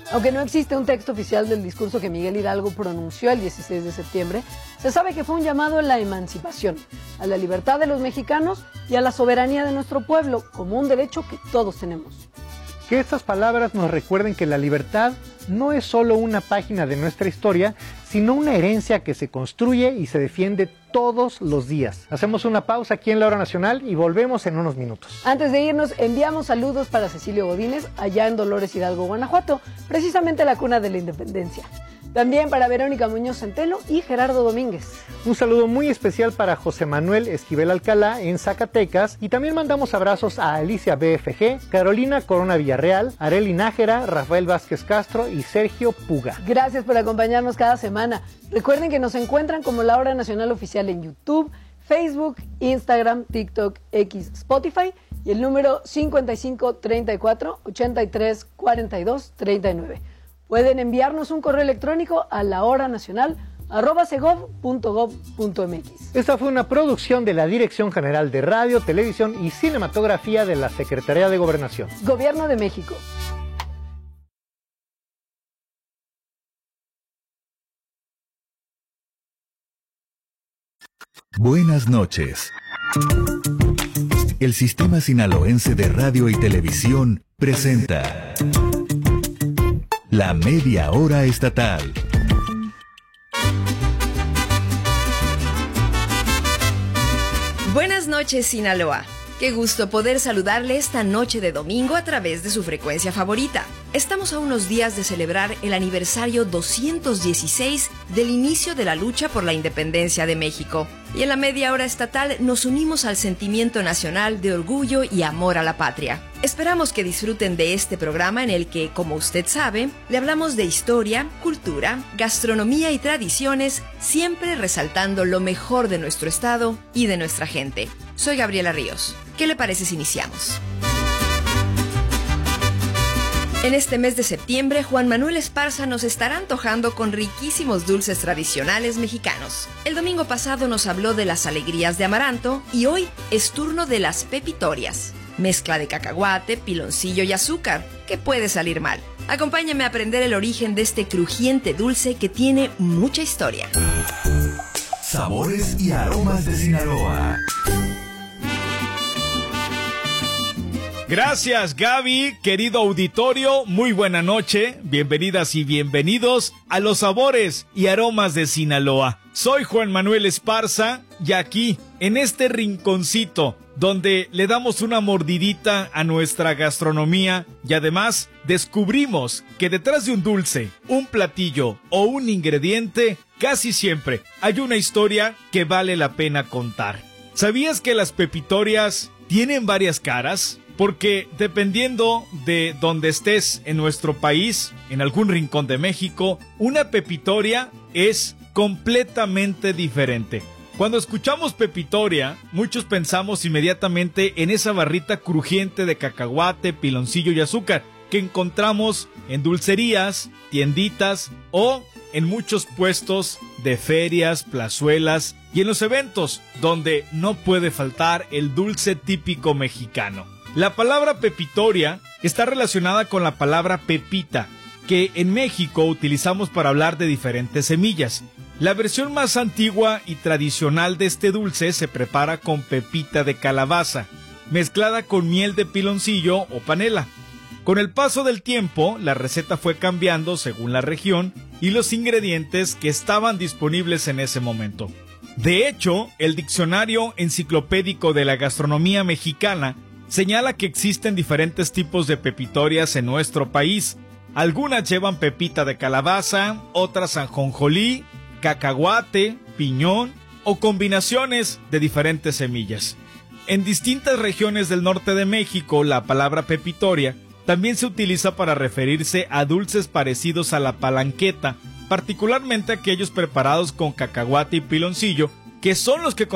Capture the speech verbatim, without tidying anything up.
Aunque no existe un texto oficial del discurso que Miguel Hidalgo pronunció el dieciséis de septiembre, se sabe que fue un llamado a la emancipación, a la libertad de los mexicanos y a la soberanía de nuestro pueblo, como un derecho que todos tenemos. Que estas palabras nos recuerden que la libertad no es solo una página de nuestra historia, sino una herencia que se construye y se defiende todos los días. Hacemos una pausa aquí en La Hora Nacional y volvemos en unos minutos. Antes de irnos, enviamos saludos para Cecilio Godínez, allá en Dolores Hidalgo, Guanajuato, precisamente la cuna de la independencia. También para Verónica Muñoz Centeno y Gerardo Domínguez. Un saludo muy especial para José Manuel Esquivel Alcalá en Zacatecas. Y también mandamos abrazos a Alicia B F G, Carolina Corona Villarreal, Arely Nájera, Rafael Vázquez Castro y Sergio Puga. Gracias por acompañarnos cada semana. Recuerden que nos encuentran como La Hora Nacional Oficial en YouTube, Facebook, Instagram, TikTok, X, Spotify y el número cincuenta y cinco, treinta y cuatro, ochenta y tres, cuarenta y dos, treinta y nueve. Pueden enviarnos un correo electrónico a lahoranacional arroba segov punto gov punto mx. Esta fue una producción de la Dirección General de Radio, Televisión y Cinematografía de la Secretaría de Gobernación. Gobierno de México. Buenas noches. El Sistema Sinaloense de Radio y Televisión presenta La Media Hora Estatal. Buenas noches, Sinaloa. Qué gusto poder saludarle esta noche de domingo a través de su frecuencia favorita. Estamos a unos días de celebrar el aniversario doscientos dieciséis del inicio de la lucha por la independencia de México. Y en la media hora estatal nos unimos al sentimiento nacional de orgullo y amor a la patria. Esperamos que disfruten de este programa en el que, como usted sabe, le hablamos de historia, cultura, gastronomía y tradiciones, siempre resaltando lo mejor de nuestro estado y de nuestra gente. Soy Gabriela Ríos. ¿Qué le parece si iniciamos? En este mes de septiembre, Juan Manuel Esparza nos estará antojando con riquísimos dulces tradicionales mexicanos. El domingo pasado nos habló de las alegrías de amaranto y hoy es turno de las pepitorias. Mezcla de cacahuate, piloncillo y azúcar. ¿Qué puede salir mal? Acompáñame a aprender el origen de este crujiente dulce que tiene mucha historia. Sabores y aromas de Sinaloa. Gracias, Gaby, querido auditorio, muy buena noche, bienvenidas y bienvenidos a los sabores y aromas de Sinaloa. Soy Juan Manuel Esparza y aquí, en este rinconcito, donde le damos una mordidita a nuestra gastronomía y además descubrimos que detrás de un dulce, un platillo o un ingrediente, casi siempre hay una historia que vale la pena contar. ¿Sabías que las pepitorias tienen varias caras? Porque dependiendo de donde estés en nuestro país, en algún rincón de México, una pepitoria es completamente diferente. Cuando escuchamos pepitoria, muchos pensamos inmediatamente en esa barrita crujiente de cacahuate, piloncillo y azúcar que encontramos en dulcerías, tienditas o en muchos puestos de ferias, plazuelas y en los eventos donde no puede faltar el dulce típico mexicano. La palabra pepitoria está relacionada con la palabra pepita, que en México utilizamos para hablar de diferentes semillas. La versión más antigua y tradicional de este dulce se prepara con pepita de calabaza, mezclada con miel de piloncillo o panela. Con el paso del tiempo, la receta fue cambiando según la región y los ingredientes que estaban disponibles en ese momento. De hecho, el Diccionario Enciclopédico de la Gastronomía Mexicana señala que existen diferentes tipos de pepitorias en nuestro país. Algunas llevan pepita de calabaza, otras ajonjolí, cacahuate, piñón o combinaciones de diferentes semillas. En distintas regiones del norte de México, la palabra pepitoria también se utiliza para referirse a dulces parecidos a la palanqueta, particularmente aquellos preparados con cacahuate y piloncillo, que son los que